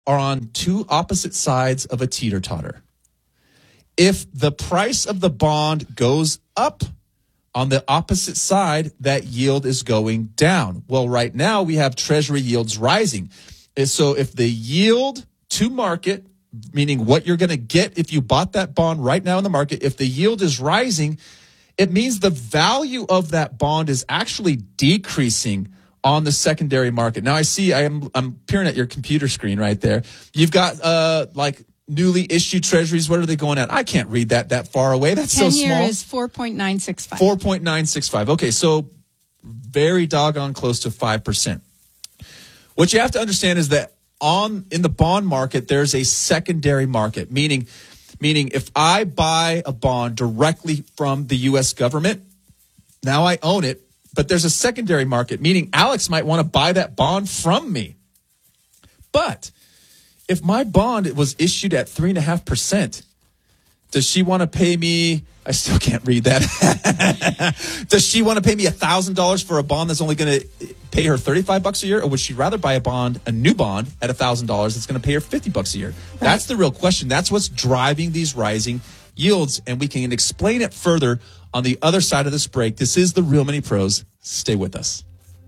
are on two opposite sides of a teeter-totter. If the price of the bond goes up on the opposite side, that yield is going down. Well, right now we have Treasury yields rising. And so if the yield to market, meaning what you're going to get if you bought that bond right now in the market, if the yield is rising, it means the value of that bond is actually decreasing on the secondary market. Now I'm peering at your computer screen right there. You've got like newly issued treasuries. What are they going at? I can't read that far away. That's so small. 10-year is 4.965. 4.965. Okay, so very doggone close to 5%. What you have to understand is that in the bond market, there's a secondary market, meaning if I buy a bond directly from the U.S. government, now I own it, but there's a secondary market, meaning Alex might want to buy that bond from me. But if my bond was issued at 3.5%, does she want to pay me? I still can't read that. Does she want to pay me $1,000 for a bond that's only going to pay her $35 a year, or would she rather buy a new bond at $1,000 that's going to pay her $50 a year? Right. That's the real question. That's what's driving these rising yields, and we can explain it further on the other side of this break. This is the Real Money Pros. Stay with us.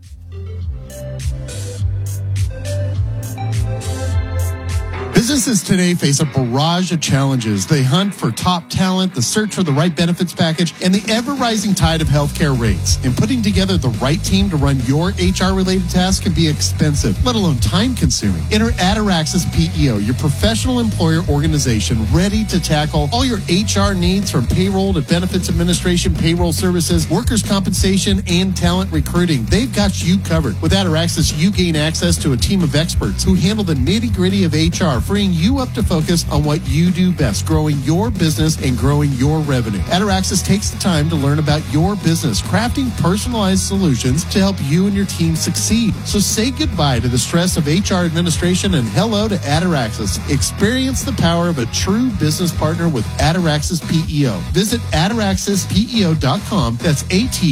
Businesses today face a barrage of challenges. They hunt for top talent, the search for the right benefits package, and the ever-rising tide of healthcare rates. And putting together the right team to run your HR-related tasks can be expensive, let alone time-consuming. Enter Ataraxis PEO, your professional employer organization ready to tackle all your HR needs from payroll to benefits administration, payroll services, workers' compensation, and talent recruiting. They've got you covered. With Ataraxis, you gain access to a team of experts who handle the nitty-gritty of HR, freeing you up to focus on what you do best, growing your business and growing your revenue. Ataraxis takes the time to learn about your business, crafting personalized solutions to help you and your team succeed. So say goodbye to the stress of HR administration and hello to Ataraxis. Experience the power of a true business partner with Ataraxis PEO. Visit ataraxispeo.com. That's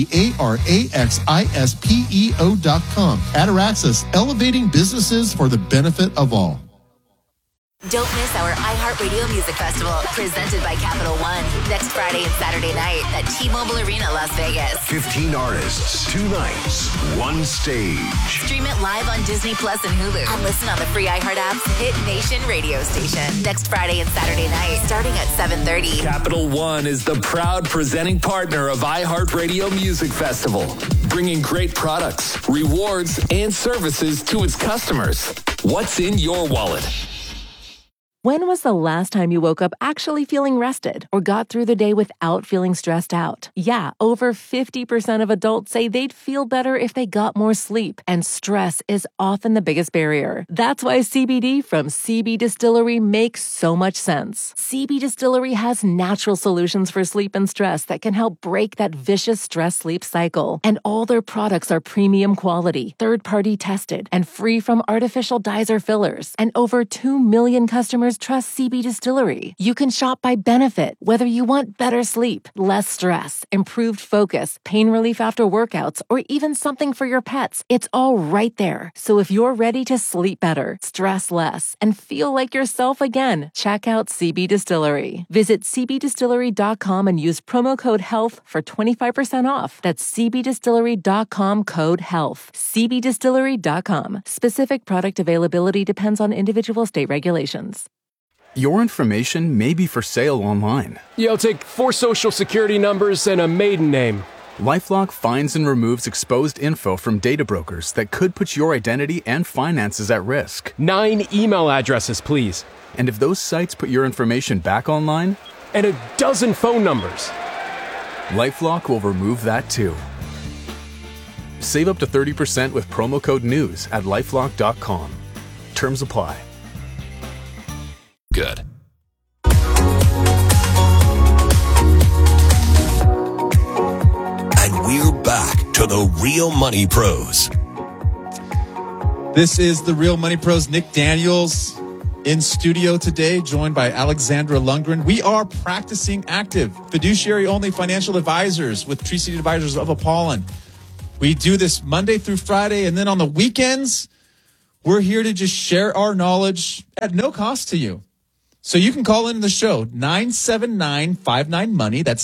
ATARAXISPEO.com. Ataraxis, elevating businesses for the benefit of all. Don't miss our iHeartRadio Music Festival, presented by Capital One, next Friday and Saturday night at T-Mobile Arena, Las Vegas. 15 artists, 2 nights, 1 stage. Stream it live on Disney Plus and Hulu, and listen on the free iHeart app's Hit Nation radio station. Next Friday and Saturday night, starting at 7:30. Capital One is the proud presenting partner of iHeartRadio Music Festival, bringing great products, rewards, and services to its customers. What's in your wallet? When was the last time you woke up actually feeling rested or got through the day without feeling stressed out? Yeah, over 50% of adults say they'd feel better if they got more sleep, and stress is often the biggest barrier. That's why CBD from CB Distillery makes so much sense. CB Distillery has natural solutions for sleep and stress that can help break that vicious stress-sleep cycle. And all their products are premium quality, third-party tested, and free from artificial dyes or fillers. And over 2 million customers trust CB Distillery. You can shop by benefit, whether you want better sleep, less stress, improved focus, pain relief after workouts, or even something for your pets. It's all right there. So if you're ready to sleep better, stress less, and feel like yourself again, check out CB Distillery. Visit cbdistillery.com and use promo code HEALTH for 25% off. That's cbdistillery.com, code HEALTH. cbdistillery.com. Specific product availability depends on individual state regulations. Your information may be for sale online. Yeah, I'll take 4 social security numbers and a maiden name. LifeLock finds and removes exposed info from data brokers that could put your identity and finances at risk. 9 email addresses, please. And if those sites put your information back online? And a dozen phone numbers. LifeLock will remove that too. Save up to 30% with promo code NEWS at LifeLock.com. Terms apply. Good. And we're back to the Real Money Pros. This is the Real Money Pros. Nick Daniels in studio today, joined by Alexandra Lundgren. We are practicing active, fiduciary-only financial advisors with Tree City Advisors of Apollon. We do this Monday through Friday, and then on the weekends, we're here to just share our knowledge at no cost to you. So you can call in the show, 979-59-MONEY. That's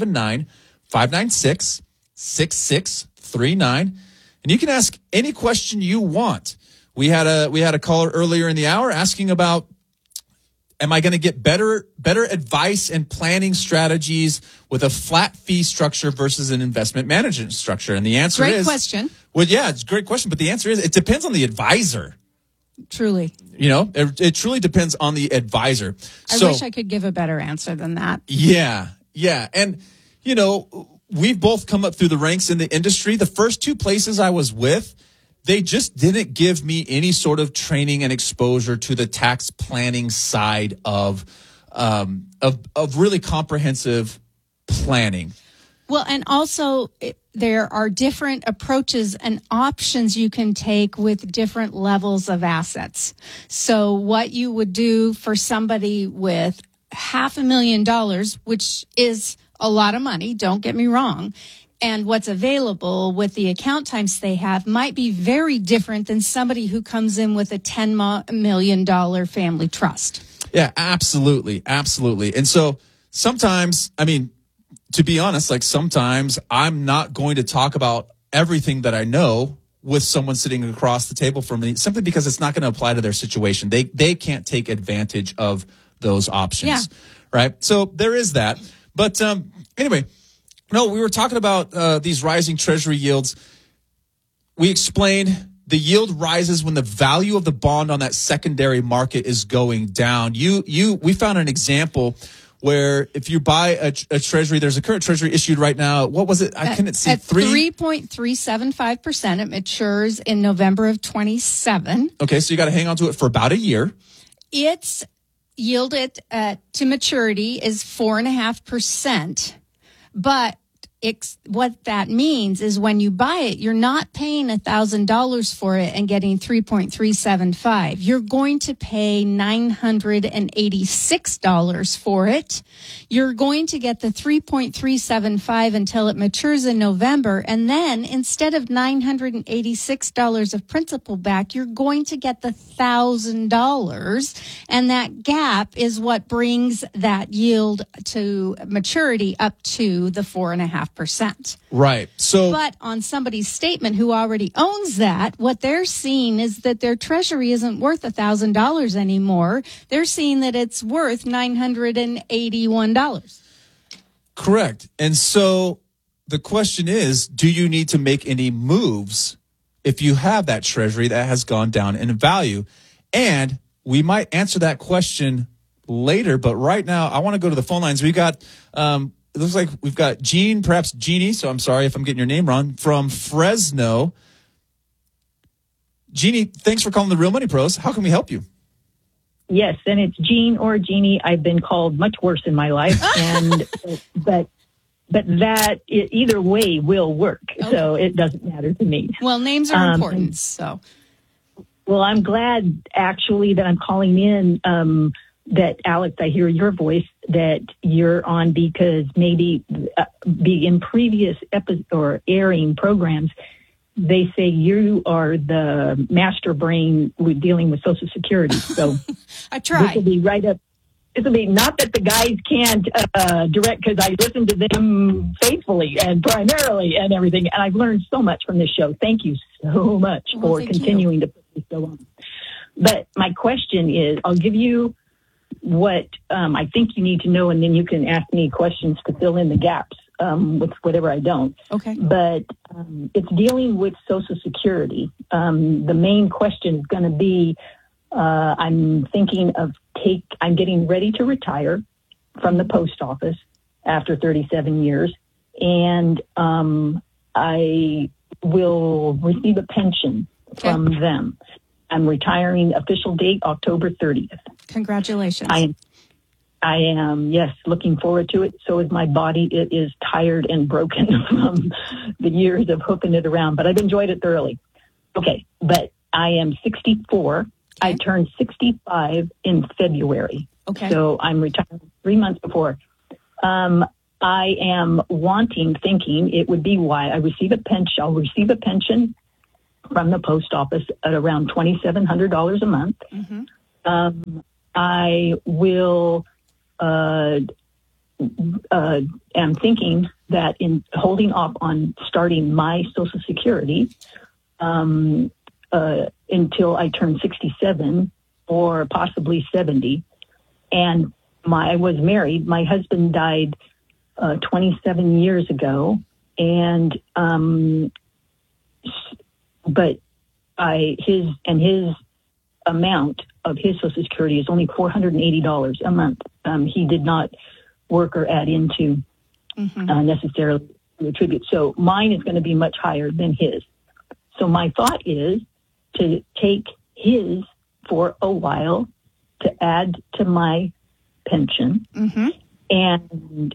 979-596-6639. And you can ask any question you want. We had a caller earlier in the hour asking about, am I going to get better advice and planning strategies with a flat fee structure versus an investment management structure? And the answer is... Great question. Well, yeah, it's a great question. But the answer is it depends on the advisor. Truly. You know, it truly depends on the advisor. I wish I could give a better answer than that. Yeah. And, you know, we've both come up through the ranks in the industry. The first two places I was with, they just didn't give me any sort of training and exposure to the tax planning side of really comprehensive planning. Well, and also there are different approaches and options you can take with different levels of assets. So what you would do for somebody with $500,000, which is a lot of money, don't get me wrong, and what's available with the account types they have might be very different than somebody who comes in with a $10 million family trust. Yeah, absolutely. Absolutely. And so sometimes, I mean, to be honest, like sometimes I'm not going to talk about everything that I know with someone sitting across the table from me, simply because it's not going to apply to their situation. They can't take advantage of those options. Yeah. Right. So there is that. But anyway, no, we were talking about these rising treasury yields. We explained the yield rises when the value of the bond on that secondary market is going down. We found an example where if you buy a treasury, there's a current treasury issued right now. What was it? I couldn't see. At 3.375%. It matures in November of 27. Okay, so you got to hang on to it for about a year. Its yielded to maturity is 4.5%. But what that means is when you buy it, you're not paying $1,000 for it and getting 3.375. You're going to pay $986 for it. You're going to get the 3.375 until it matures in November. And then instead of $986 of principal back, you're going to get the $1,000. And that gap is what brings that yield to maturity up to the 4.5%. Right. So, but on somebody's statement who already owns that, what they're seeing is that their treasury isn't worth $1,000 anymore. They're seeing that it's worth $981. Correct. And so the question is, do you need to make any moves if you have that treasury that has gone down in value? And we might answer that question later, but right now I want to go to the phone lines. We got it looks like we've got Jean, perhaps Jeannie, so I'm sorry if I'm getting your name wrong, from Fresno. Jeannie, thanks for calling the Real Money Pros. How can we help you? Yes, and it's Jean or Jeannie. I've been called much worse in my life, and but that either way will work, okay. So it doesn't matter to me. Well, names are important, so. Well, I'm glad, actually, that I'm calling in, that, Alex, I hear your voice, that you're on, because maybe in previous or airing programs, they say you are the master brain with dealing with Social Security. So I try. This will be right up. This will be, not that the guys can't direct, because I listen to them faithfully and primarily and everything, and I've learned so much from this show. Thank you so much for continuing to put this show on. But my question is, I'll give you what I think you need to know, and then you can ask me questions to fill in the gaps with whatever I don't. Okay. But it's dealing with Social Security. The main question is going to be, I'm thinking of I'm getting ready to retire from the post office after 37 years, and I will receive a pension from them. I'm retiring, official date October 30th. Congratulations. I am, yes, looking forward to it. So is my body. It is tired and broken from the years of hooking it around, but I've enjoyed it thoroughly. Okay, but I am 64. Okay. I turned 65 in February. Okay. So I'm retiring 3 months before. I am thinking it would be why I'll receive a pension from the post office at around $2,700 a month. Mm-hmm. I will am thinking that in holding off on starting my Social Security until I turn 67 or possibly 70. And I was married. My husband died 27 years ago, and but his amount of his Social Security is only $480 a month. He did not work or add into necessarily attribute. So mine is going to be much higher than his. So my thought is to take his for a while to add to my pension, and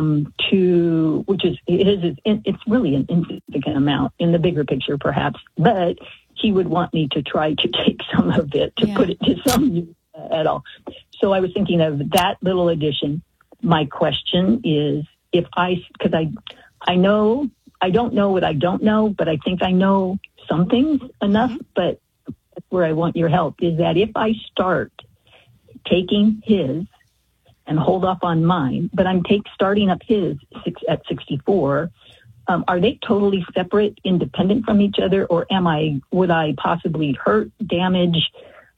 which is it's really an insignificant amount in the bigger picture, perhaps, but he would want me to try to take some of it to put it to some use at all. So I was thinking of that little addition. My question is, because I know, I don't know what I don't know, but I think I know some things enough, but that's where I want your help, is that if I start taking his and hold off on mine, but I'm starting up his at 64, are they totally separate, independent from each other, or would I possibly hurt, damage,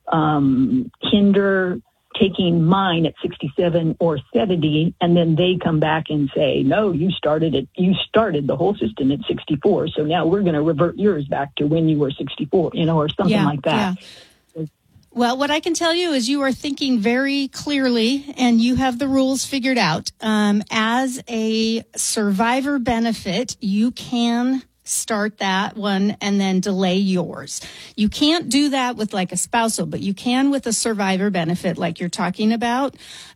hinder taking mine at 67 or 70, and then they come back and say, no, you started the whole system at 64, so now we're going to revert yours back to when you were 64, or something like that. Yeah. Well, what I can tell you is you are thinking very clearly, and you have the rules figured out. As a survivor benefit, you can start that one and then delay yours. You can't do that with like a spousal, but you can with a survivor benefit like you're talking about.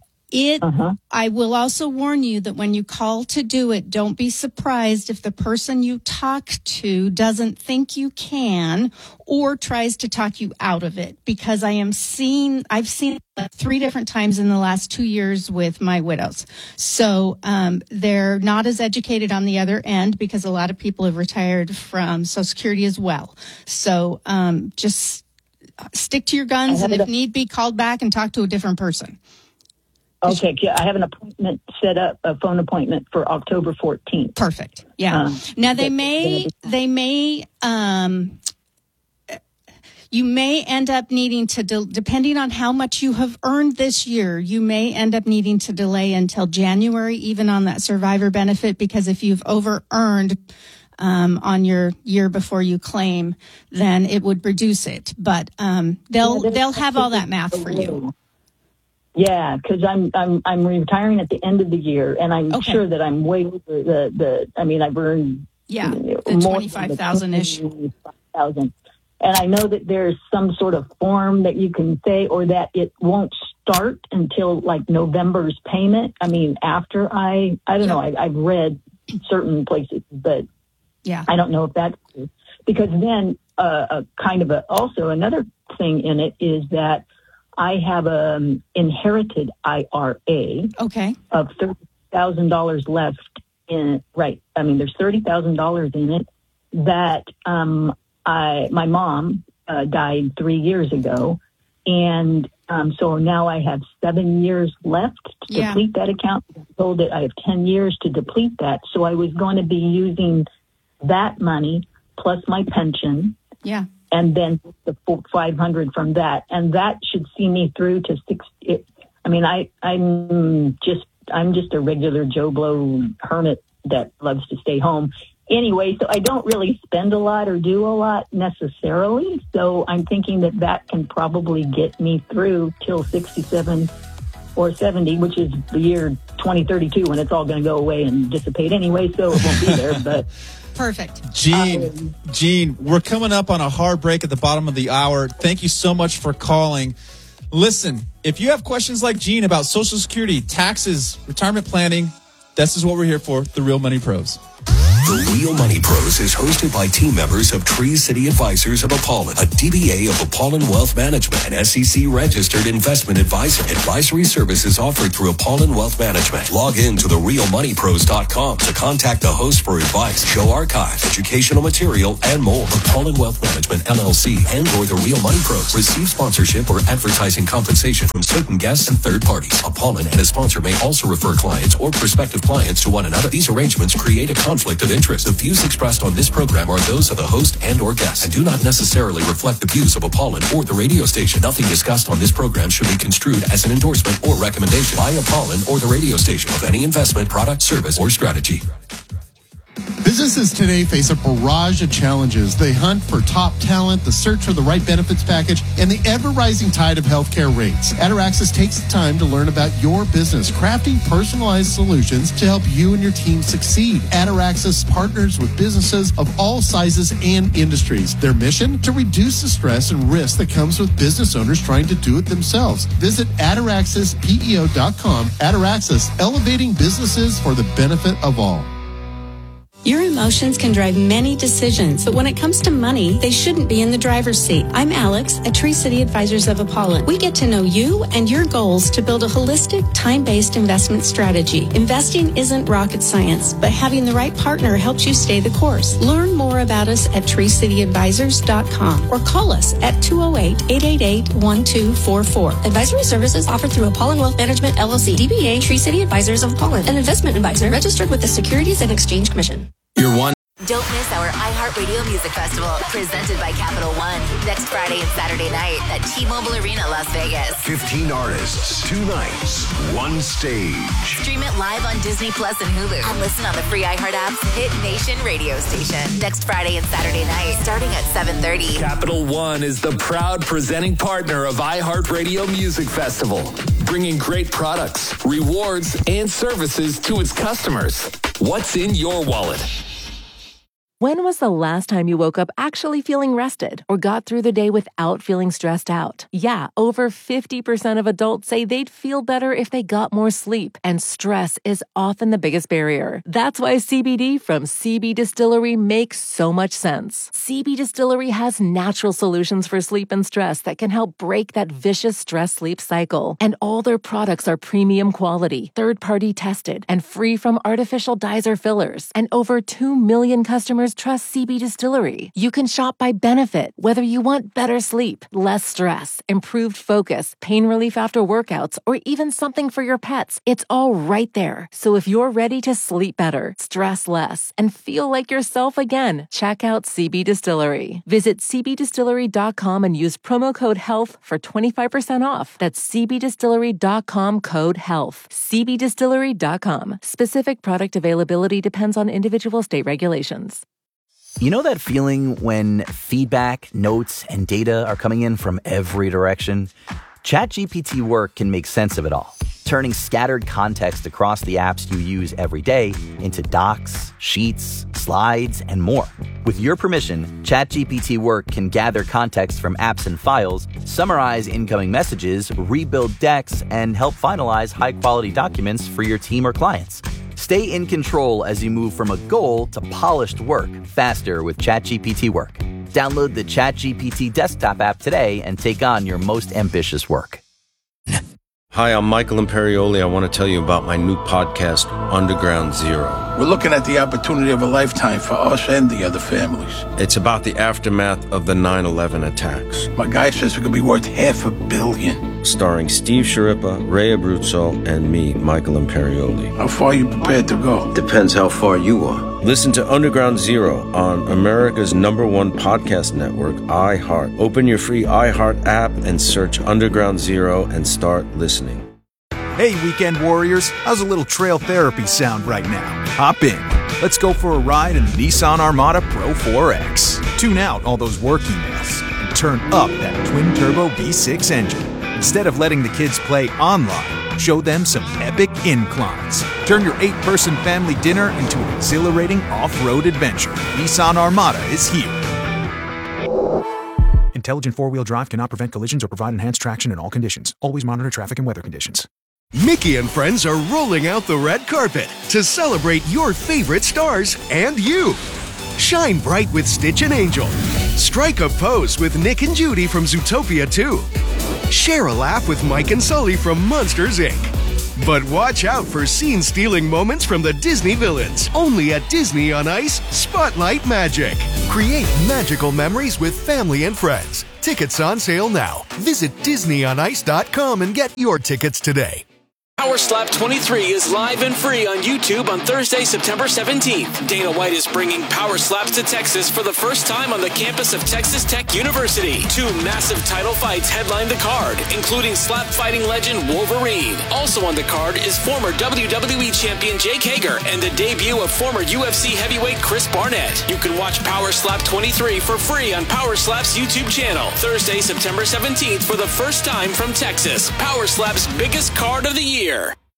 I will also warn you that when you call to do it, don't be surprised if the person you talk to doesn't think you can or tries to talk you out of it, because I've seen it 3 different times in the last 2 years with my widows. So they're not as educated on the other end, because a lot of people have retired from Social Security as well. So just stick to your guns, and if need be, call back and talk to a different person. Okay, I have an appointment set up, a phone appointment for October 14th. Perfect. Yeah. Now you may end up needing to, depending on how much you have earned this year, you may end up needing to delay until January, even on that survivor benefit, because if you've over-earned on your year before you claim, then it would reduce it. But they'll have all that math for you. Yeah, because I'm retiring at the end of the year, and I'm sure that I'm way over the. I mean, I've earned the 25,000-ish. And I know that there's some sort of form that you can say, or that it won't start until like November's payment. I mean, after I don't know. I've read certain places, but I don't know if that's true. Because then also another thing in it is that I have an inherited IRA of $30,000 left in it. Right. I mean, there's $30,000 in it that my mom died 3 years ago. And so now I have 7 years left to deplete that account. I'm told that I have 10 years to deplete that. So I was going to be using that money plus my pension. Yeah. And then the $500 from that, and that should see me through to 6. I mean, I'm just a regular Joe Blow hermit that loves to stay home anyway. So I don't really spend a lot or do a lot necessarily. So I'm thinking that can probably get me through till 67 or 70, which is the year 2032 when it's all going to go away and dissipate anyway. So it won't be there, but. Perfect. Gene, we're coming up on a hard break at the bottom of the hour. Thank you so much for calling. Listen, if you have questions like Gene about Social Security, taxes, retirement planning, this is what we're here for, the Real Money Pros. The Real Money Pros is hosted by team members of Tree City Advisors of Apollon, a DBA of Apollon Wealth Management, an SEC-registered investment advisor. Advisory services offered through Apollon Wealth Management. Log in to therealmoneypros.com to contact the host for advice, show archives, educational material, and more. Apollon Wealth Management, LLC, and or The Real Money Pros receive sponsorship or advertising compensation from certain guests and third parties. Apollon and a sponsor may also refer clients or prospective clients to one another. These arrangements create a conflict of interest. The views expressed on this program are those of the host and or guests and do not necessarily reflect the views of Apollon or the radio station. Nothing discussed on this program should be construed as an endorsement or recommendation by Apollon or the radio station of any investment, product, service, or strategy. Businesses today face a barrage of challenges. They hunt for top talent, the search for the right benefits package, and the ever-rising tide of healthcare rates. Ataraxis takes the time to learn about your business, crafting personalized solutions to help you and your team succeed. Ataraxis partners with businesses of all sizes and industries. Their mission? To reduce the stress and risk that comes with business owners trying to do it themselves. Visit AtaraxisPEO.com. Ataraxis, elevating businesses for the benefit of all. Your emotions can drive many decisions, but when it comes to money, they shouldn't be in the driver's seat. I'm Alex at Tree City Advisors of Apollon. We get to know you and your goals to build a holistic, time-based investment strategy. Investing isn't rocket science, but having the right partner helps you stay the course. Learn more about us at TreeCityAdvisors.com or call us at 208-888-1244. Advisory services offered through Apollon Wealth Management, LLC, DBA Tree City Advisors of Apollon, an investment advisor registered with the Securities and Exchange Commission. Don't miss our iHeartRadio Music Festival, presented by Capital One, next Friday and Saturday night at T-Mobile Arena, Las Vegas. 15 artists, 2 nights, 1 stage. Stream it live on Disney Plus and Hulu, and listen on the free iHeart app's Hit Nation radio station. Next Friday and Saturday night, starting at 7:30. Capital One is the proud presenting partner of iHeartRadio Music Festival, bringing great products, rewards, and services to its customers. What's in your wallet? When was the last time you woke up actually feeling rested or got through the day without feeling stressed out? Yeah, over 50% of adults say they'd feel better if they got more sleep, and stress is often the biggest barrier. That's why CBD from CB Distillery makes so much sense. CB Distillery has natural solutions for sleep and stress that can help break that vicious stress-sleep cycle. And all their products are premium quality, third-party tested, and free from artificial dyes or fillers. And over 2 million customers trust CB Distillery. You can shop by benefit, whether you want better sleep, less stress, improved focus, pain relief after workouts, or even something for your pets. It's all right there. So if you're ready to sleep better, stress less, and feel like yourself again, check out CB Distillery. Visit cbdistillery.com and use promo code HEALTH for 25% off. That's cbdistillery.com, code HEALTH. cbdistillery.com. Specific product availability depends on individual state regulations. You know that feeling when feedback, notes, and data are coming in from every direction? ChatGPT Work can make sense of it all, turning scattered context across the apps you use every day into docs, sheets, slides, and more. With your permission, ChatGPT Work can gather context from apps and files, summarize incoming messages, rebuild decks, and help finalize high-quality documents for your team or clients. Stay in control as you move from a goal to polished work faster with ChatGPT Work. Download the ChatGPT desktop app today and take on your most ambitious work. Hi, I'm Michael Imperioli. I want to tell you about my new podcast, Underground Zero. We're looking at the opportunity of a lifetime for us and the other families. It's about the aftermath of the 9/11 attacks. My guy says it could be worth $500 million. Starring Steve Sciarippa, Ray Abruzzo, and me, Michael Imperioli. How far are you prepared to go? Depends how far you are. Listen to Underground Zero on America's #1 podcast network, iHeart. Open your free iHeart app and search Underground Zero and start listening. Hey, weekend warriors, how's a little trail therapy sound right now? Hop in. Let's go for a ride in the Nissan Armada Pro 4X. Tune out all those work emails and turn up that twin-turbo V6 engine. Instead of letting the kids play online, show them some epic inclines. Turn your 8-person family dinner into an exhilarating off-road adventure. Nissan Armada is here. Intelligent four-wheel drive cannot prevent collisions or provide enhanced traction in all conditions. Always monitor traffic and weather conditions. Mickey and friends are rolling out the red carpet to celebrate your favorite stars and you. Shine bright with Stitch and Angel. Strike a pose with Nick and Judy from Zootopia 2. Share a laugh with Mike and Sully from Monsters, Inc. But watch out for scene-stealing moments from the Disney villains. Only at Disney on Ice Spotlight Magic. Create magical memories with family and friends. Tickets on sale now. Visit DisneyOnIce.com and get your tickets today. Power Slap 23 is live and free on YouTube on Thursday, September 17th. Dana White is bringing Power Slaps to Texas for the first time on the campus of Texas Tech University. 2 massive title fights headline the card, including slap fighting legend Wolverine. Also on the card is former WWE champion Jake Hager and the debut of former UFC heavyweight Chris Barnett. You can watch Power Slap 23 for free on Power Slap's YouTube channel. Thursday, September 17th for the first time from Texas. Power Slap's biggest card of the year.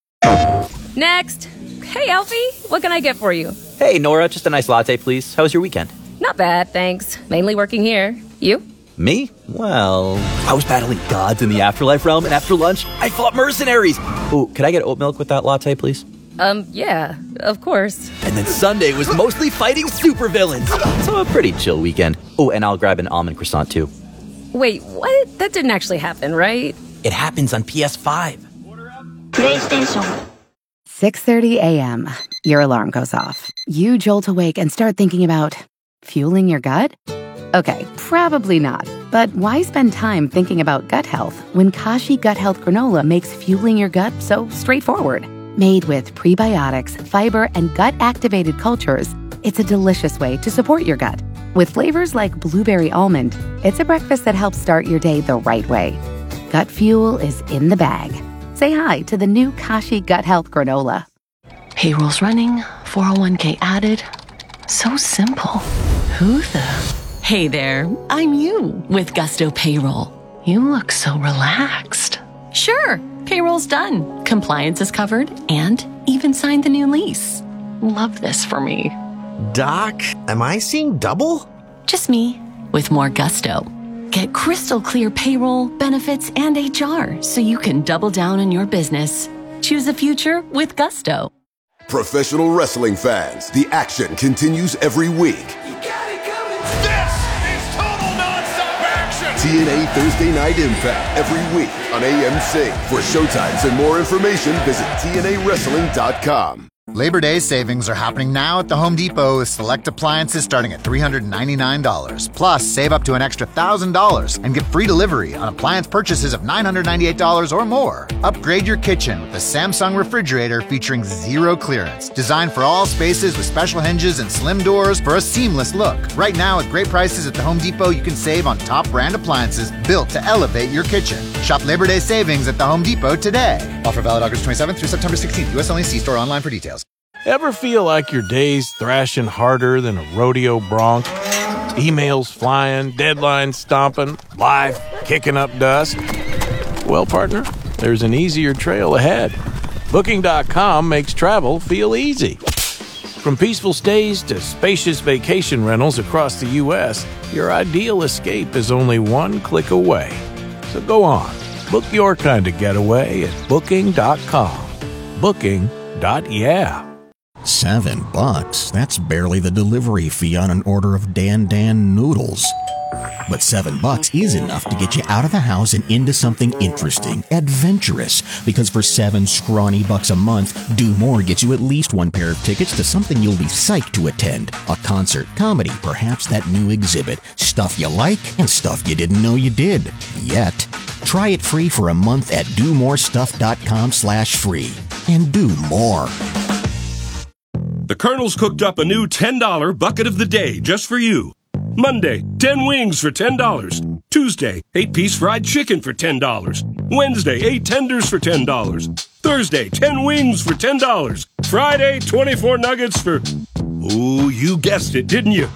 Next. Hey, Alfie. What can I get for you? Hey, Nora, just a nice latte, please. How was your weekend? Not bad, thanks. Mainly working here. You? Me? Well, I was battling gods in the afterlife realm, and after lunch, I fought mercenaries. Oh, could I get oat milk with that latte, please? Yeah, of course. And then Sunday was mostly fighting supervillains. So a pretty chill weekend. Oh, and I'll grab an almond croissant, too. Wait, what? That didn't actually happen, right? It happens on PS5. PlayStation. 6:30 a.m. Your alarm goes off. You jolt awake and start thinking about fueling your gut? Okay, probably not. But why spend time thinking about gut health when Kashi Gut Health Granola makes fueling your gut so straightforward? Made with prebiotics, fiber, and gut-activated cultures, it's a delicious way to support your gut. With flavors like blueberry almond, it's a breakfast that helps start your day the right way. Gut fuel is in the bag. Say hi to the new Kashi Gut Health Granola. Payroll's running, 401k added. So simple. Who the? Hey there, I'm you with Gusto Payroll. You look so relaxed. Sure, payroll's done. Compliance is covered and even signed the new lease. Love this for me. Doc, am I seeing double? Just me with more gusto. Get crystal clear payroll, benefits, and HR so you can double down on your business. Choose a future with Gusto. Professional wrestling fans, the action continues every week. This is total non-stop action! TNA Thursday Night Impact every week on AMC. For showtimes and more information, visit TNAWrestling.com. Labor Day savings are happening now at the Home Depot with select appliances starting at $399. Plus, save up to an extra $1,000 and get free delivery on appliance purchases of $998 or more. Upgrade your kitchen with the Samsung refrigerator featuring zero clearance. Designed for all spaces with special hinges and slim doors for a seamless look. Right now, at great prices at the Home Depot, you can save on top brand appliances built to elevate your kitchen. Shop Labor Day savings at the Home Depot today. Offer valid August 27th through September 16th. U.S. only. See store online for details. Ever feel like your day's thrashing harder than a rodeo bronc? Emails flying, deadlines stomping, life kicking up dust? Well, partner, there's an easier trail ahead. Booking.com makes travel feel easy. From peaceful stays to spacious vacation rentals across the U.S., your ideal escape is only one click away. So go on, book your kind of getaway at Booking.com. Booking.yeah. $7? That's barely the delivery fee on an order of Dan noodles. But $7 is enough to get you out of the house and into something interesting, adventurous. Because for $7 scrawny bucks a month, Do More gets you at least one pair of tickets to something you'll be psyched to attend. A concert, comedy, perhaps that new exhibit. Stuff you like and stuff you didn't know you did. Yet. Try it free for a month at domorestuff.com/free. And do more. The Colonel's cooked up a new $10 bucket of the day just for you. Monday, 10 wings for $10. Tuesday, 8-piece fried chicken for $10. Wednesday, 8 tenders for $10. Thursday, 10 wings for $10. Friday, 24 nuggets for... Ooh, you guessed it, didn't you?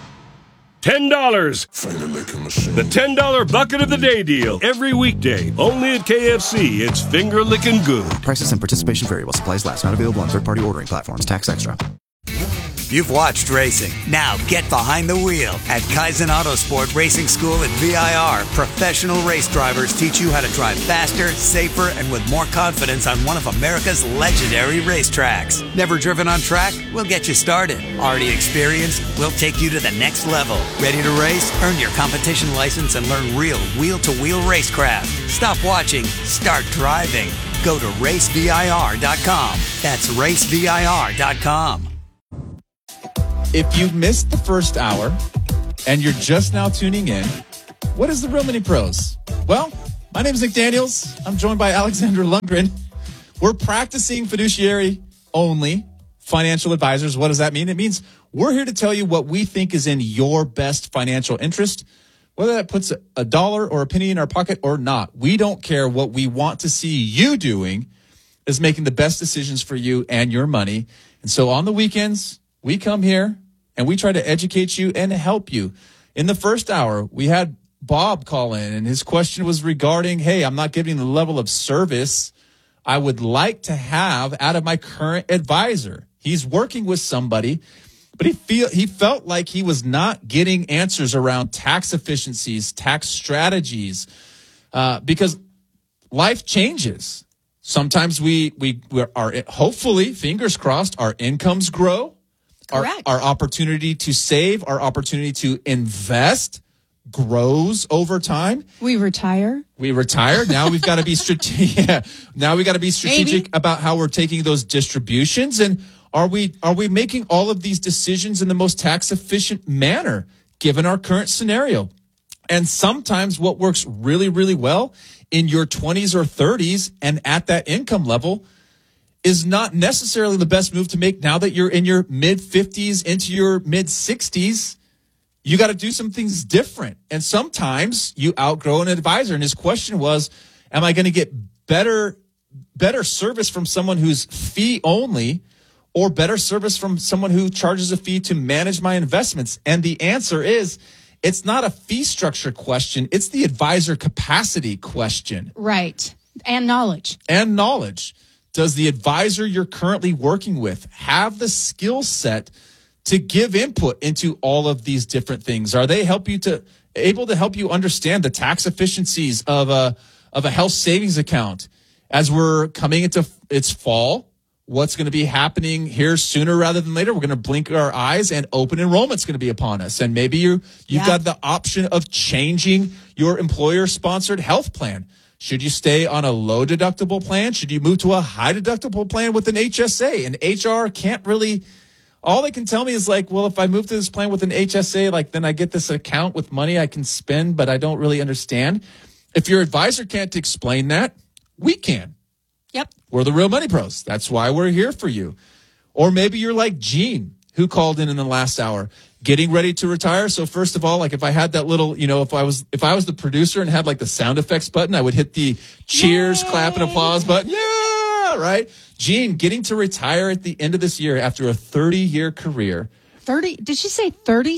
$10. The $10 bucket of the day deal. Every weekday. Only at KFC. It's finger licking good. Prices and participation vary while supplies last. Not available on third-party ordering platforms. Tax extra. You've watched racing. Now get behind the wheel. At Kaizen Autosport Racing School at VIR, professional race drivers teach you how to drive faster, safer, and with more confidence on one of America's legendary racetracks. Never driven on track? We'll get you started. Already experienced? We'll take you to the next level. Ready to race? Earn your competition license and learn real wheel-to-wheel racecraft. Stop watching. Start driving. Go to racevir.com. That's racevir.com. If you missed the first hour and you're just now tuning in, what is the Real Mini Pros? Well, my name is Nick Daniels. I'm joined by Alexander Lundgren. We're practicing fiduciary only financial advisors. What does that mean? It means we're here to tell you what we think is in your best financial interest, whether that puts a dollar or a penny in our pocket or not. We don't care. What we want to see you doing is making the best decisions for you and your money. And so on the weekends, we come here and we try to educate you and help you. In the first hour, we had Bob call in, and his question was regarding, hey, I'm not getting the level of service I would like to have out of my current advisor. He's working with somebody, but he felt like he was not getting answers around tax efficiencies, tax strategies, because life changes. Sometimes we are, hopefully, fingers crossed, our incomes grow. Correct. Our opportunity to save, our opportunity to invest grows over time. We retire. Now we've got to be strategic. Yeah. Now we got to be strategic about how we're taking those distributions, and are we making all of these decisions in the most tax efficient manner given our current scenario? And sometimes what works really, really well in your 20s or 30s and at that income level is not necessarily the best move to make now that you're in your mid 50s into your mid 60s. You got to do some things different. And sometimes you outgrow an advisor. And his question was, am I going to get better service from someone who's fee only, or better service from someone who charges a fee to manage my investments? And the answer is, it's not a fee structure question. It's the advisor capacity question. Right. And knowledge. Does the advisor you're currently working with have the skill set to give input into all of these different things? Are they able to help you understand the tax efficiencies of a health savings account as we're coming into its fall? What's going to be happening here sooner rather than later? We're going to blink our eyes and open enrollment's going to be upon us. And maybe you've got the option of changing your employer-sponsored health plan. Should you stay on a low deductible plan? Should you move to a high deductible plan with an HSA? And HR can't really, all they can tell me is like, well, if I move to this plan with an HSA, like then I get this account with money I can spend, but I don't really understand. If your advisor can't explain that, we can. Yep. We're the Real Money Pros. That's why we're here for you. Or maybe you're like Gene, who called in the last hour, getting ready to retire. So first of all, like if I had that little, if I was the producer and had like the sound effects button, I would hit the cheers, clap, and applause button. Yeah, right. Gene getting to retire at the end of this year after a 30-year career. 30? Did she say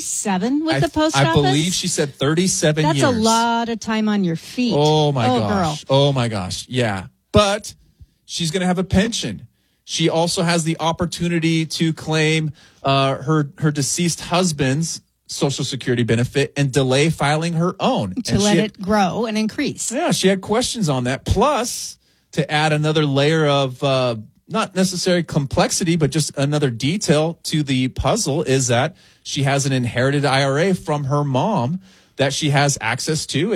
37 with the post office? I believe she said 37 years. That's a lot of time on your feet. Oh my gosh. Girl. Oh my gosh. Yeah. But she's going to have a pension. She also has the opportunity to claim her deceased husband's Social Security benefit and delay filing her own. To let it grow and increase. Yeah, she had questions on that. Plus, to add another layer of not necessarily complexity, but just another detail to the puzzle is that she has an inherited IRA from her mom that she has access to,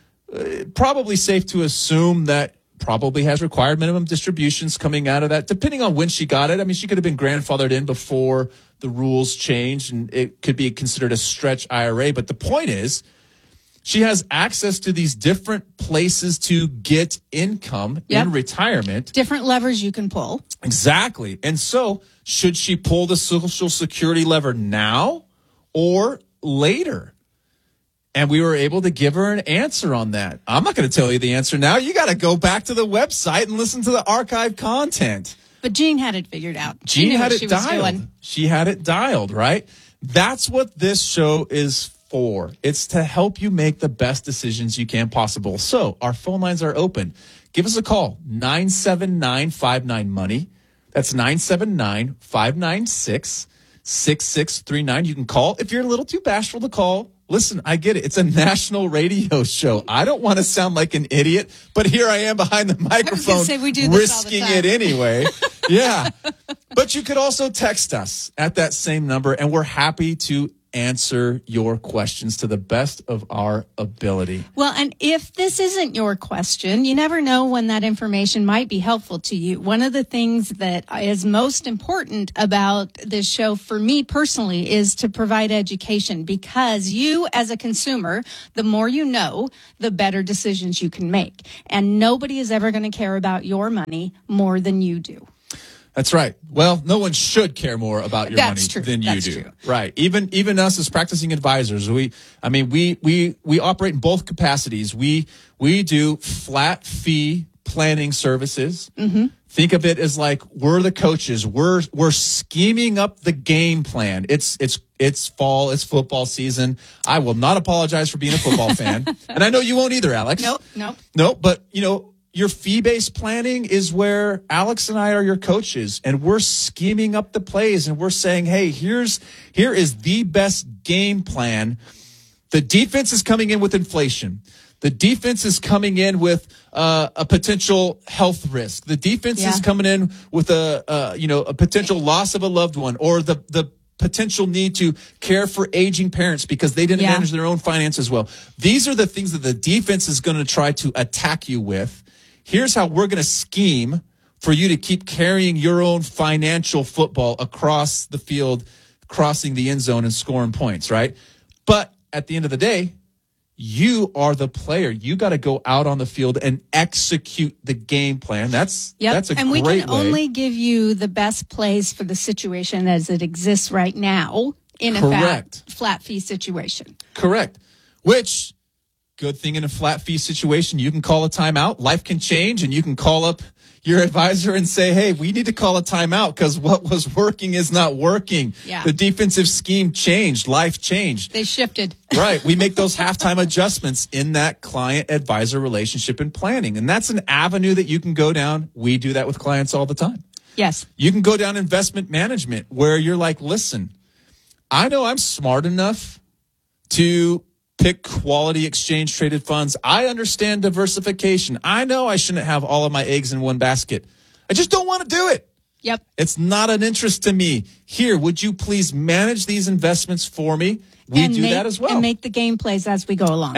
and probably safe to assume that probably has required minimum distributions coming out of that, depending on when she got it. I mean, she could have been grandfathered in before the rules changed, and it could be considered a stretch IRA. But the point is, she has access to these different places to get income in retirement. Different levers you can pull. Exactly. And so, should she pull the Social Security lever now or later? And we were able to give her an answer on that. I'm not going to tell you the answer now. You got to go back to the website and listen to the archived content. But Jean had it figured out. Jean had it dialed. She had it dialed, right? That's what this show is for. It's to help you make the best decisions you can possible. So our phone lines are open. Give us a call, 979-59-MONEY. That's 979-596-6900. 888-866-3639. You can call if you're a little too bashful to call. Listen, I get it. It's a national radio show. I don't want to sound like an idiot, but here I am behind the microphone risking it anyway. Yeah. But you could also text us at that same number, and we're happy to answer your questions to the best of our ability. Well, and if this isn't your question, you never know when that information might be helpful to you. One of the things that is most important about this show for me personally is to provide education, because you as a consumer, the more you know, the better decisions you can make. And nobody is ever going to care about your money more than you do. That's right. Well, no one should care more about your money than you do. True. Right. Even us as practicing advisors, we operate in both capacities. We do flat fee planning services. Mm-hmm. Think of it as like we're the coaches. We're scheming up the game plan. It's fall, it's football season. I will not apologize for being a football fan. And I know you won't either, Alex. Nope. But your fee-based planning is where Alex and I are your coaches, and we're scheming up the plays, and we're saying, hey, here is the best game plan. The defense is coming in with inflation. The defense is coming in with a potential health risk. The defense is coming in with a potential loss of a loved one, or the potential need to care for aging parents because they didn't manage their own finances well. These are the things that the defense is going to try to attack you with. Here's how we're going to scheme for you to keep carrying your own financial football across the field, crossing the end zone and scoring points, right? But at the end of the day, you are the player. You got to go out on the field and execute the game plan. That's a great way. And we can only give you the best plays for the situation as it exists right now in a flat fee situation. Correct. Which, good thing in a flat fee situation, you can call a timeout. Life can change, and you can call up your advisor and say, hey, we need to call a timeout because what was working is not working. Yeah. The defensive scheme changed. Life changed. They shifted. Right. We make those halftime adjustments in that client-advisor relationship and planning. And that's an avenue that you can go down. We do that with clients all the time. Yes. You can go down investment management where you're like, listen, I know I'm smart enough to pick quality exchange traded funds. I understand diversification. I know I shouldn't have all of my eggs in one basket. I just don't want to do it. Yep. It's not an interest to me. Here, would you please manage these investments for me? We do that as well. And make the game plays as we go along.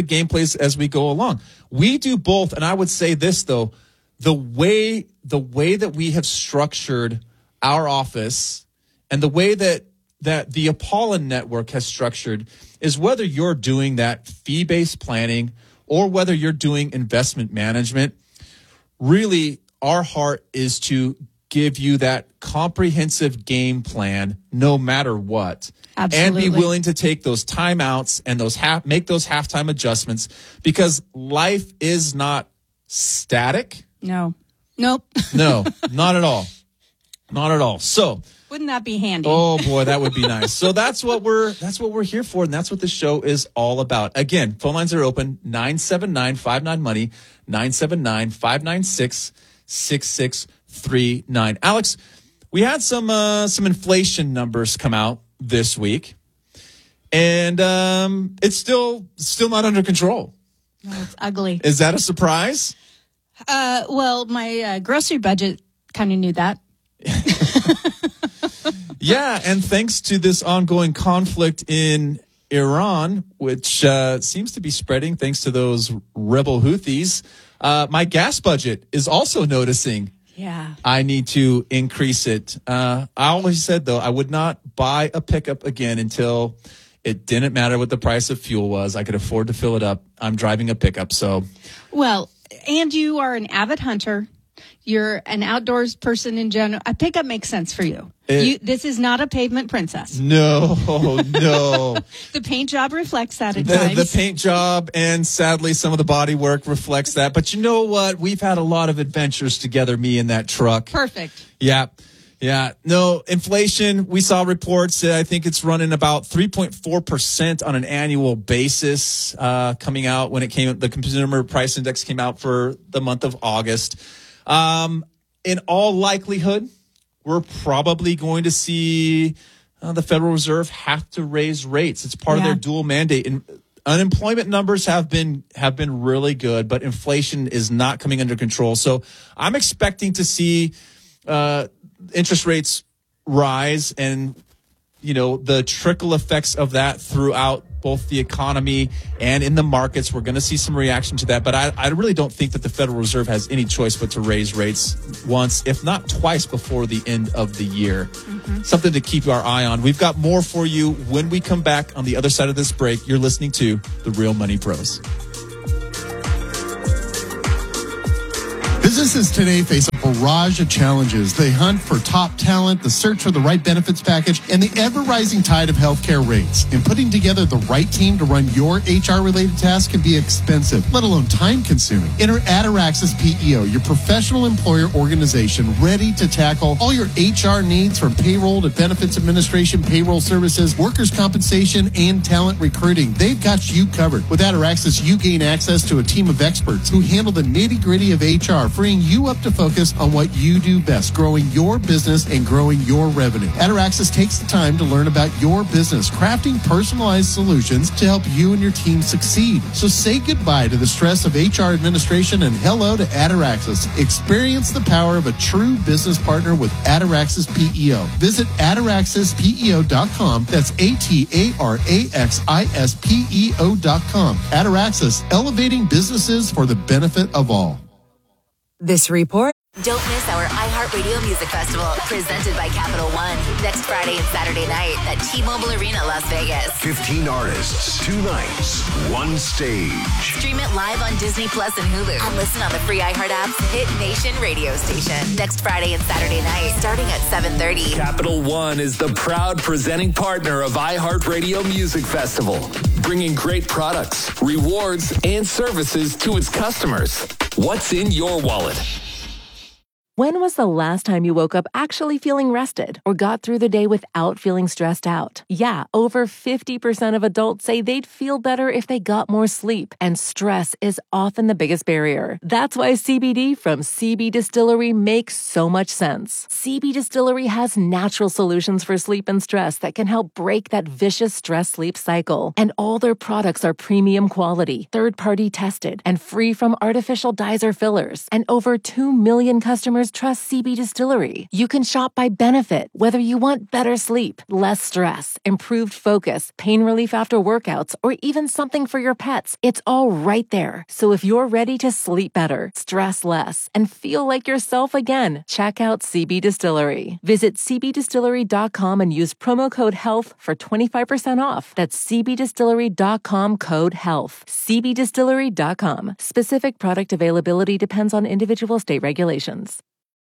We do both. And I would say this, though, the way that we have structured our office and the way that the Apollon Network has structured is whether you're doing that fee-based planning or whether you're doing investment management, really our heart is to give you that comprehensive game plan no matter what. Absolutely. And be willing to take those timeouts and make those halftime adjustments, because life is not static. No. Nope. No, not at all. Not at all. So, wouldn't that be handy? Oh boy, that would be nice. So that's what we're here for, and that's what the show is all about. Again, phone lines are open, 979-59-MONEY, 979-596-6639. Alex, we had some inflation numbers come out this week, and it's still not under control. No, it's ugly. Is that a surprise? Well, my grocery budget kind of knew that. Yeah, and thanks to this ongoing conflict in Iran, which seems to be spreading thanks to those rebel Houthis, my gas budget is also noticing I need to increase it. I always said, though, I would not buy a pickup again until it didn't matter what the price of fuel was. I could afford to fill it up. I'm driving a pickup, so. Well, and you are an avid hunter. You're an outdoors person in general. A pickup makes sense for you. This is not a pavement princess. No. The paint job reflects that at times. The paint job and sadly some of the body work reflects that. But you know what? We've had a lot of adventures together, me and that truck. Perfect. Yeah. No, inflation, we saw reports. I think it's running about 3.4% on an annual basis coming out when the Consumer Price Index came out for the month of August. In all likelihood, we're probably going to see the Federal Reserve have to raise rates. It's part of their dual mandate. And unemployment numbers have been really good, but inflation is not coming under control. So I'm expecting to see interest rates rise and, the trickle effects of that throughout both the economy and in the markets. We're going to see some reaction to that. But I really don't think that the Federal Reserve has any choice but to raise rates once, if not twice, before the end of the year. Something to keep our eye on. We've got more for you when we come back on the other side of this break. You're listening to The Real Money Pros. Businesses today face a barrage of challenges. They hunt for top talent, the search for the right benefits package, and the ever-rising tide of healthcare rates. And putting together the right team to run your HR-related tasks can be expensive, let alone time-consuming. Enter Ataraxis PEO, your professional employer organization ready to tackle all your HR needs from payroll to benefits administration, payroll services, workers' compensation, and talent recruiting. They've got you covered. With Ataraxis, you gain access to a team of experts who handle the nitty-gritty of HR, freeing you up to focus on what you do best, growing your business and growing your revenue. Ataraxis takes the time to learn about your business, crafting personalized solutions to help you and your team succeed. So say goodbye to the stress of HR administration and hello to Ataraxis. Experience the power of a true business partner with Ataraxis PEO. Visit ataraxispeo.com. That's ATARAXISPEO.com. Ataraxis, elevating businesses for the benefit of all. This report. Don't miss our iHeartRadio Music Festival, presented by Capital One, next Friday and Saturday night at T-Mobile Arena, Las Vegas. 15 artists, 2 nights, 1 stage. Stream it live on Disney Plus and Hulu, and listen on the free iHeart app's Hit Nation radio station. Next Friday and Saturday night, starting at 7:30. Capital One is the proud presenting partner of iHeartRadio Music Festival, bringing great products, rewards, and services to its customers. What's in your wallet? When was the last time you woke up actually feeling rested or got through the day without feeling stressed out? Yeah, over 50% of adults say they'd feel better if they got more sleep, and stress is often the biggest barrier. That's why CBD from CB Distillery makes so much sense. CB Distillery has natural solutions for sleep and stress that can help break that vicious stress-sleep cycle. And all their products are premium quality, third-party tested, and free from artificial dyes or fillers. And over 2 million customers trust CB Distillery. You can shop by benefit, whether you want better sleep, less stress, improved focus, pain relief after workouts, or even something for your pets. It's all right there. So if you're ready to sleep better, stress less, and feel like yourself again, check out CB Distillery. Visit cbdistillery.com and use promo code HEALTH for 25% off. That's cbdistillery.com, code HEALTH. cbdistillery.com. Specific product availability depends on individual state regulations.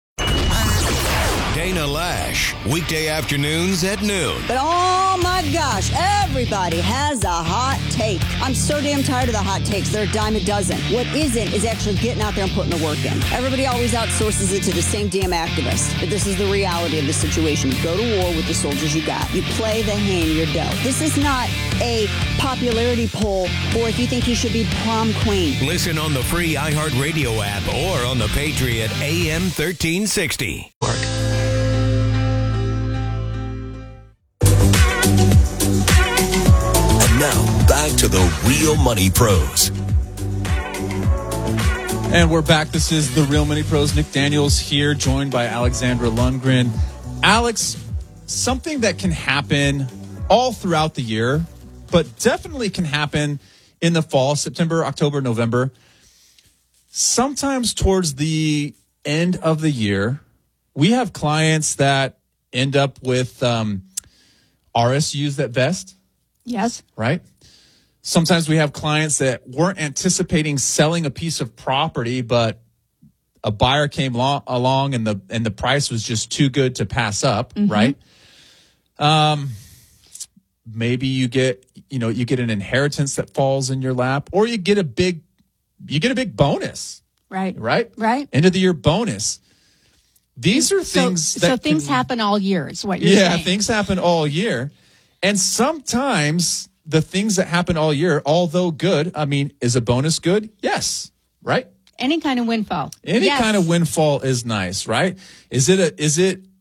Dana Lash, weekday afternoons at noon. But oh my gosh, everybody has a hot take. I'm so damn tired of the hot takes. They're a dime a dozen. What isn't is actually getting out there and putting the work in. Everybody always outsources it to the same damn activists. But this is the reality of the situation. You go to war with the soldiers you got. You play the hand you're dealt. This is not a popularity poll or if you think you should be prom queen. Listen on the free iHeartRadio app or on the Patriot AM 1360. Now, back to the Real Money Pros. And we're back. This is the Real Money Pros. Nick Daniels here, joined by Alexandra Lundgren. Alex, something that can happen all throughout the year, but definitely can happen in the fall, September, October, November. Sometimes towards the end of the year, we have clients that end up with RSUs that vest. Yes. Right? Sometimes we have clients that weren't anticipating selling a piece of property, but a buyer came along and the price was just too good to pass up, right? Maybe you get an inheritance that falls in your lap, or you get a big bonus. Right. End of the year bonus. These are things so things happen all year is what you're saying. Yeah, things happen all year. And sometimes the things that happen all year, although good, I mean, is a bonus good? Yes. Right? Any kind of windfall. Any kind of windfall is nice, right? Is it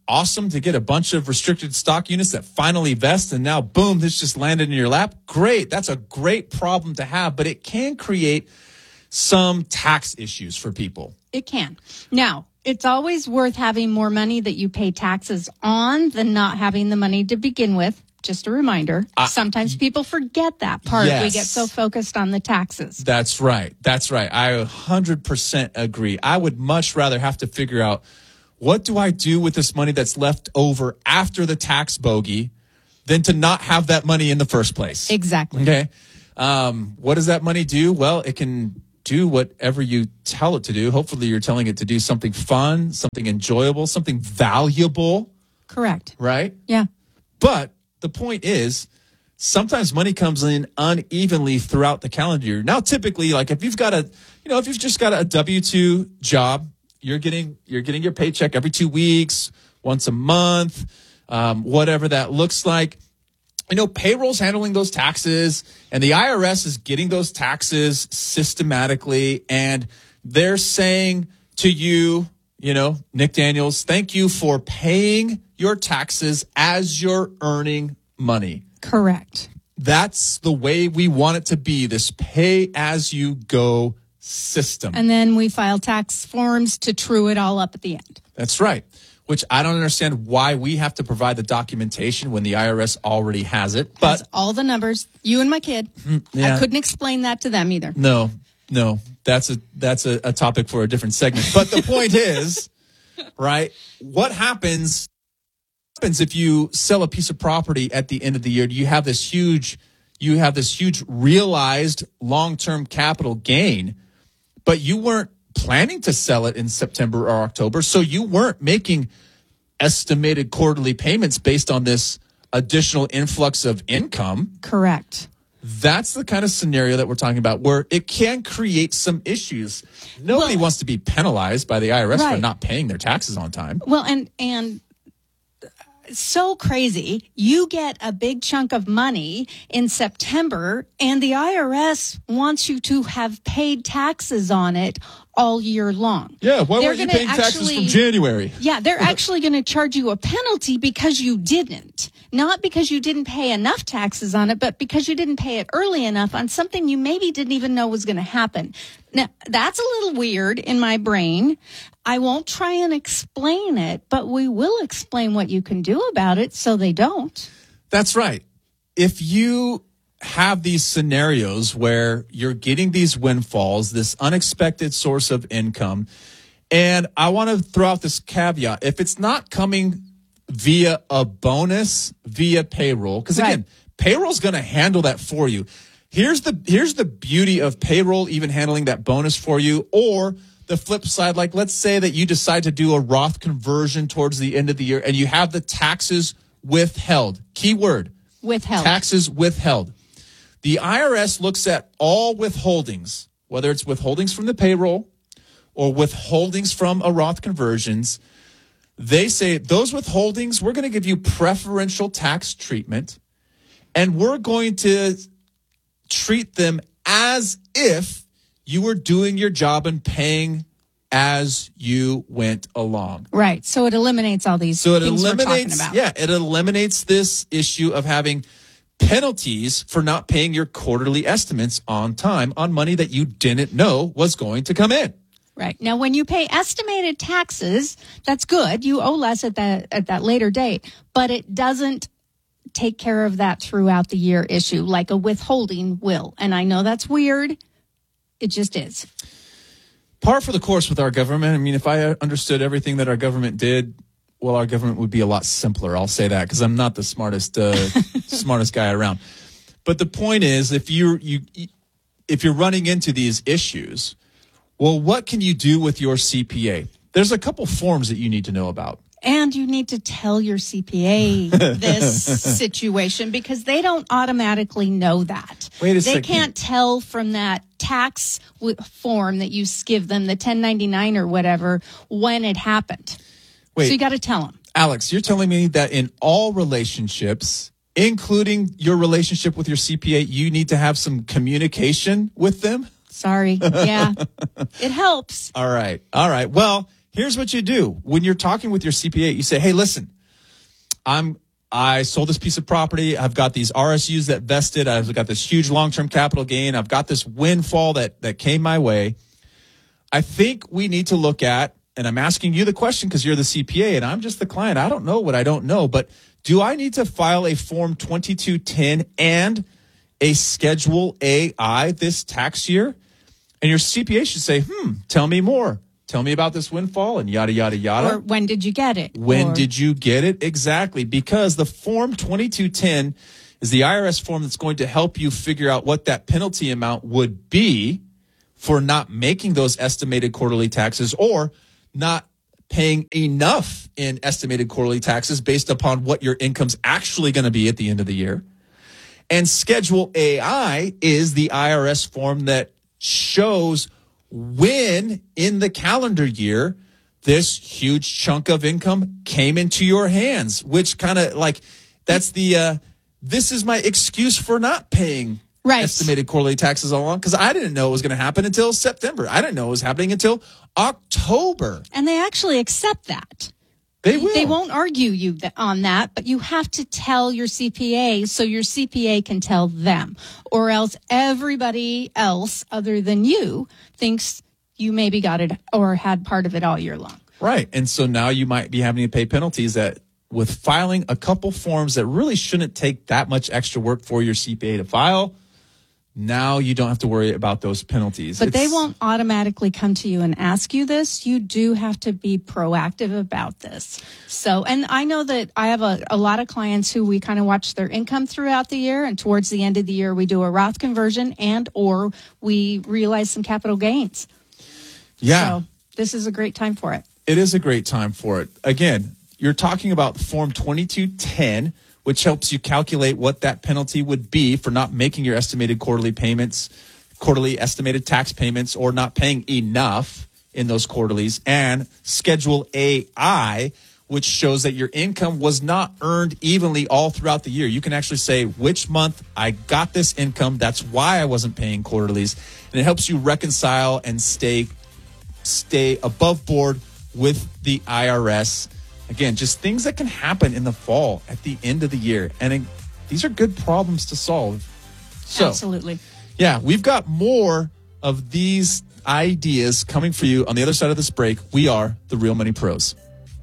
awesome to get a bunch of restricted stock units that finally vest, and now, boom, this just landed in your lap. Great. That's a great problem to have, but it can create some tax issues for people. It can. Now, it's always worth having more money that you pay taxes on than not having the money to begin with. Just a reminder. Sometimes people forget that part. Yes. We get so focused on the taxes. That's right. That's right. I 100% agree. I would much rather have to figure out, what do I do with this money that's left over after the tax bogey than to not have that money in the first place? Exactly. Okay. What does that money do? Well, it can do whatever you tell it to do. Hopefully you're telling it to do something fun, something enjoyable, something valuable. Correct. Right? Yeah. But the point is, sometimes money comes in unevenly throughout the calendar year. Now, typically, like if you've just got a W-2 job, you're getting your paycheck every 2 weeks, once a month, whatever that looks like. Payroll's handling those taxes, and the IRS is getting those taxes systematically, and they're saying to you, Nick Daniels, thank you for paying your taxes as you're earning money. Correct. That's the way we want it to be, this pay-as-you-go system. And then we file tax forms to true it all up at the end. That's right, which I don't understand why we have to provide the documentation when the IRS already has it. But has all the numbers, you and my kid. Yeah. I couldn't explain that to them either. No, that's a topic for a different segment. But the point is, right, what happens if you sell a piece of property at the end of the year? You have this huge realized long-term capital gain, but you weren't planning to sell it in September or October, so you weren't making estimated quarterly payments based on this additional influx of income. Correct. That's the kind of scenario that we're talking about, where it can create some issues. Nobody wants to be penalized by the IRS for not paying their taxes on time. Well, and so crazy. You get a big chunk of money in September, and the IRS wants you to have paid taxes on it all year long. Yeah, why weren't you paying taxes from January? Yeah, they're actually going to charge you a penalty because you didn't. Not because you didn't pay enough taxes on it, but because you didn't pay it early enough on something you maybe didn't even know was going to happen. Now, that's a little weird in my brain. I won't try and explain it, but we will explain what you can do about it so they don't. That's right. If you have these scenarios where you're getting these windfalls, this unexpected source of income, and I want to throw out this caveat. If it's not coming via a bonus, via payroll, because again, payroll's going to handle that for you. Here's the beauty of payroll even handling that bonus for you, or the flip side, like let's say that you decide to do a Roth conversion towards the end of the year and you have the taxes withheld. Keyword. Withheld. Taxes withheld. The IRS looks at all withholdings, whether it's withholdings from the payroll or withholdings from a Roth conversions. They say those withholdings, we're going to give you preferential tax treatment, and we're going to treat them as if you were doing your job and paying as you went along. Right. So it eliminates all these things we're talking about. Yeah, it eliminates this issue of having penalties for not paying your quarterly estimates on time on money that you didn't know was going to come in. Right. Now, when you pay estimated taxes, that's good. You owe less at that later date, but it doesn't take care of that throughout the year issue like a withholding will. And I know that's weird. It just is. Par for the course with our government. I mean, if I understood everything that our government did, well, our government would be a lot simpler. I'll say that because I'm not the smartest guy around. But the point is, if you're running into these issues, well, what can you do with your CPA? There's a couple forms that you need to know about. And you need to tell your CPA this situation because they don't automatically know that. Wait a second. They can't tell from that tax form that you give them, the 1099 or whatever, when it happened. Wait, so you got to tell them. Alex, you're telling me that in all relationships, including your relationship with your CPA, you need to have some communication with them? Sorry. Yeah, it helps. All right. Well, here's what you do. When you're talking with your CPA, you say, hey, listen, I sold this piece of property. I've got these RSUs that vested. I've got this huge long-term capital gain. I've got this windfall that came my way. I think we need to look at, and I'm asking you the question because you're the CPA and I'm just the client. I don't know what I don't know, but do I need to file a Form 2210 and a Schedule AI this tax year? And your CPA should say, tell me more. Tell me about this windfall and yada, yada, yada. Or when did you get it? When did you get it? Exactly. Because the Form 2210 is the IRS form that's going to help you figure out what that penalty amount would be for not making those estimated quarterly taxes or not paying enough in estimated quarterly taxes based upon what your income's actually going to be at the end of the year. And Schedule AI is the IRS form that shows when in the calendar year this huge chunk of income came into your hands, which kind of like that's the this is my excuse for not paying estimated quarterly taxes all along, because I didn't know it was going to happen until September. I didn't know it was happening until October. And they actually accept that. They will. They won't argue you on that, but you have to tell your CPA so your CPA can tell them, or else everybody else other than you thinks you maybe got it or had part of it all year long. Right. And so now you might be having to pay penalties that with filing a couple forms that really shouldn't take that much extra work for your CPA to file. Now you don't have to worry about those penalties. But they won't automatically come to you and ask you this. You do have to be proactive about this. So, and I know that I have a lot of clients who we kind of watch their income throughout the year, and towards the end of the year, we do a Roth conversion and or we realize some capital gains. Yeah. So this is a great time for it. It is a great time for it. Again, you're talking about Form 2210, which helps you calculate what that penalty would be for not making your estimated quarterly payments, quarterly estimated tax payments, or not paying enough in those quarterlies. And Schedule AI, which shows that your income was not earned evenly all throughout the year. You can actually say which month I got this income. That's why I wasn't paying quarterlies. And it helps you reconcile and stay above board with the IRS. Again, just things that can happen in the fall at the end of the year. And these are good problems to solve. So, absolutely. Yeah, we've got more of these ideas coming for you on the other side of this break. We are the Real Money Pros.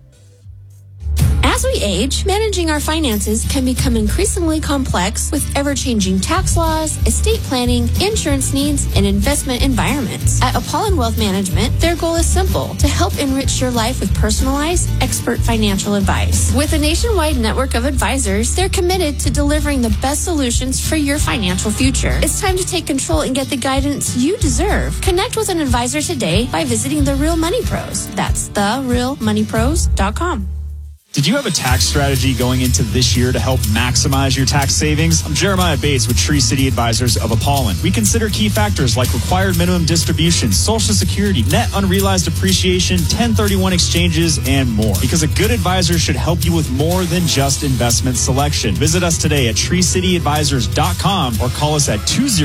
As we age, managing our finances can become increasingly complex with ever-changing tax laws, estate planning, insurance needs, and investment environments. At Apollon Wealth Management, their goal is simple: to help enrich your life with personalized, expert financial advice. With a nationwide network of advisors, they're committed to delivering the best solutions for your financial future. It's time to take control and get the guidance you deserve. Connect with an advisor today by visiting The Real Money Pros. That's therealmoneypros.com. Did you have a tax strategy going into this year to help maximize your tax savings? I'm Jeremiah Bates with Tree City Advisors of Apollon. We consider key factors like required minimum distributions, Social Security, net unrealized appreciation, 1031 exchanges, and more. Because a good advisor should help you with more than just investment selection. Visit us today at treecityadvisors.com or call us at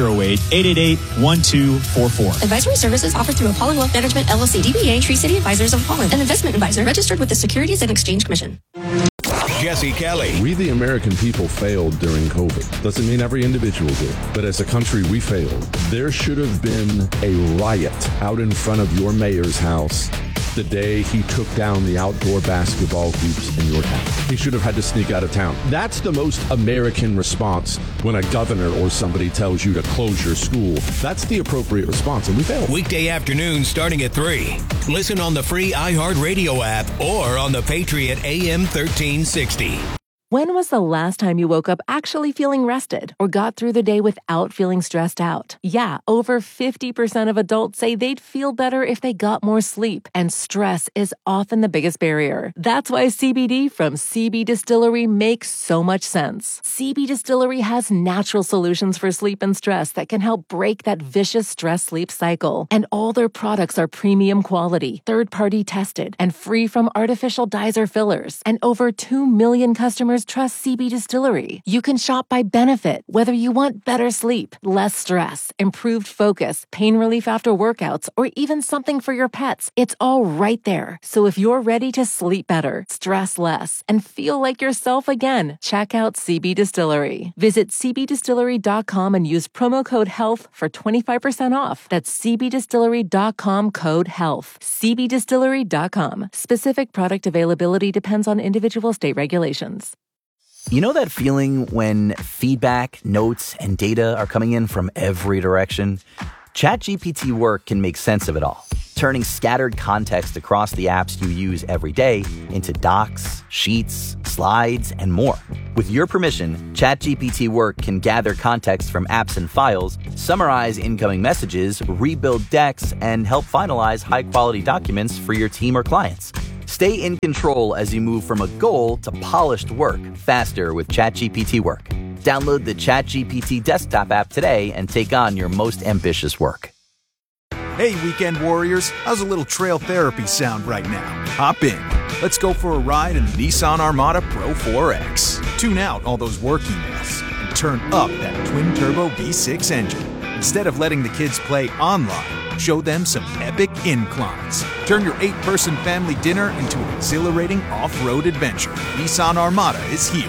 208-888-1244. Advisory services offered through Apollon Wealth Management, LLC, DBA, Tree City Advisors of Apollon, an investment advisor registered with the Securities and Exchange Commission. Jesse Kelly. We, the American people, failed during COVID. Doesn't mean every individual did, but as a country, we failed. There should have been a riot out in front of your mayor's house the day he took down the outdoor basketball hoops in your town. He should have had to sneak out of town. That's the most American response when a governor or somebody tells you to close your school. That's the appropriate response, and we failed. Weekday afternoons starting at 3. Listen on the free iHeartRadio app or on the Patriot AM 1360. When was the last time you woke up actually feeling rested or got through the day without feeling stressed out? Yeah, over 50% of adults say they'd feel better if they got more sleep, and stress is often the biggest barrier. That's why CBD from CB Distillery makes so much sense. CB Distillery has natural solutions for sleep and stress that can help break that vicious stress-sleep cycle. And all their products are premium quality, third-party tested, and free from artificial dyes or fillers. And over 2 million customers customers trust CB Distillery. You can shop by benefit, whether you want better sleep, less stress, improved focus, pain relief after workouts, or even something for your pets. It's all right there. So if you're ready to sleep better, stress less, and feel like yourself again, check out CB Distillery. Visit cbdistillery.com and use promo code HEALTH for 25% off. That's cbdistillery.com, code HEALTH. cbdistillery.com. Specific product availability depends on individual state regulations. You know that feeling when feedback, notes, and data are coming in from every direction? ChatGPT Work can make sense of it all, turning scattered context across the apps you use every day into docs, sheets, slides, and more. With your permission, ChatGPT Work can gather context from apps and files, summarize incoming messages, rebuild decks, and help finalize high-quality documents for your team or clients. Stay in control as you move from a goal to polished work faster with ChatGPT Work. Download the ChatGPT desktop app today and take on your most ambitious work. Hey, weekend warriors, how's a little trail therapy sound right now? Hop in. Let's go for a ride in the Nissan Armada Pro 4X. Tune out all those work emails and turn up that twin-turbo V6 engine. Instead of letting the kids play online, show them some epic inclines. Turn your 8-person family dinner into an exhilarating off-road adventure. Nissan Armada is here.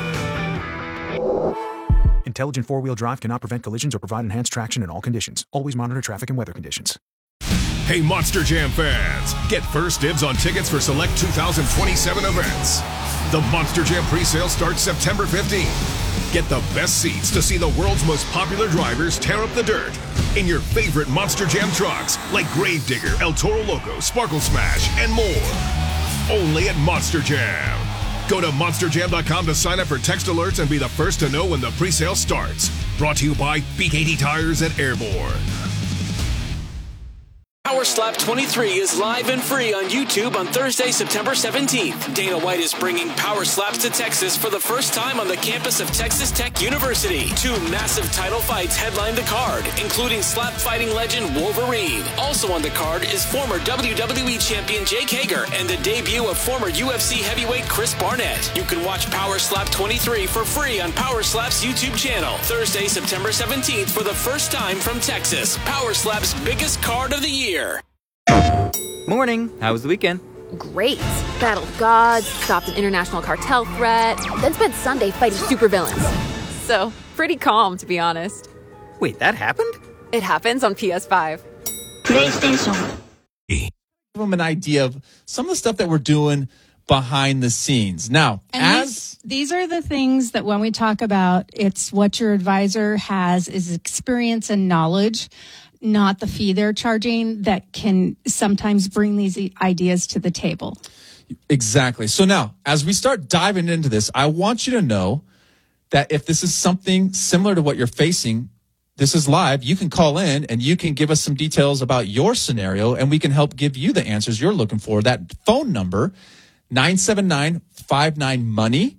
Intelligent four-wheel drive cannot prevent collisions or provide enhanced traction in all conditions. Always monitor traffic and weather conditions. Hey, Monster Jam fans! Get first dibs on tickets for select 2027 events. The Monster Jam presale starts September 15th. Get the best seats to see the world's most popular drivers tear up the dirt in your favorite Monster Jam trucks like Gravedigger, El Toro Loco, Sparkle Smash, and more. Only at Monster Jam. Go to monsterjam.com to sign up for text alerts and be the first to know when the presale starts. Brought to you by BKT Tires at Airborne. Power Slap 23 is live and free on YouTube on Thursday, September 17th. Dana White is bringing Power Slaps to Texas for the first time on the campus of Texas Tech University. 2 massive title fights headline the card, including slap fighting legend Wolverine. Also on the card is former WWE champion Jake Hager and the debut of former UFC heavyweight Chris Barnett. You can watch Power Slap 23 for free on Power Slap's YouTube channel. Thursday, September 17th for the first time from Texas. Power Slap's biggest card of the year. Morning. How was the weekend? Great. Battled gods, stopped an international cartel threat, then spent Sunday fighting supervillains. So, pretty calm, to be honest. Wait, that happened? It happens on PS5. PlayStation. Give them an idea of some of the stuff that we're doing behind the scenes. Now, and these are the things that when we talk about it's what your advisor has is experience and knowledge, not the fee they're charging, that can sometimes bring these ideas to the table. Exactly. So now, as we start diving into this, I want you to know that if this is something similar to what you're facing, this is live. You can call in and you can give us some details about your scenario, and we can help give you the answers you're looking for. That phone number, 979-59-MONEY,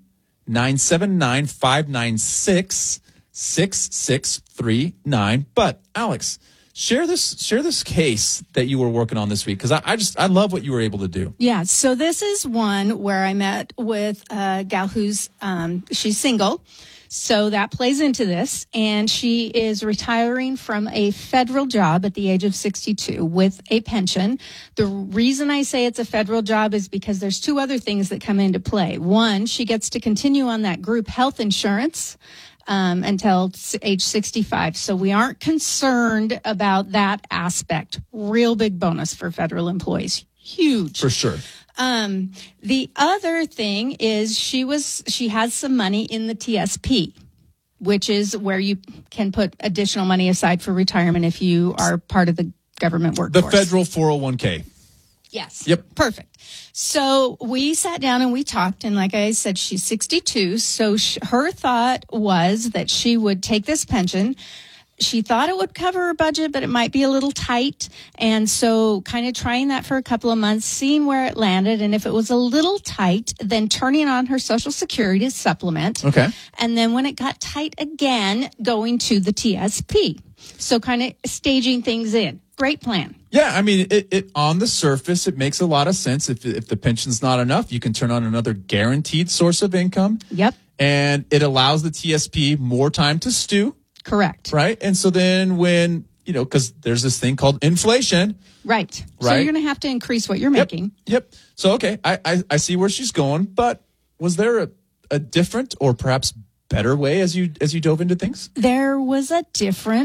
979-596-6639. But, Alex, share this case that you were working on this week, because I love what you were able to do. Yeah, so this is one where I met with a gal who's she's single, so that plays into this, and she is retiring from a federal job at the age of 62 with a pension. The reason I say it's a federal job is because there's 2 other things that come into play. One, she gets to continue on that group health insurance until age 65. So we aren't concerned about that aspect. Real big bonus for federal employees. Huge. For sure. The other thing is she has some money in the TSP, which is where you can put additional money aside for retirement if you are part of the government workforce. The federal 401k. Yes. Yep. Perfect. So we sat down and we talked, and like I said, she's 62. So her thought was that she would take this pension. She thought it would cover her budget, but it might be a little tight. And so kind of trying that for a couple of months, seeing where it landed. And if it was a little tight, then turning on her Social Security supplement. Okay. And then when it got tight again, going to the TSP. So kind of staging things in. Great plan. Yeah, I mean, it on the surface, it makes a lot of sense. If the pension's not enough, you can turn on another guaranteed source of income. Yep. and it allows the TSP more time to stew. Correct. Right? And so then when, because there's this thing called inflation. Right. So you're going to have to increase what you're making. Yep. So, okay, I see where she's going, but was there a different or perhaps better way as you dove into things? There was a different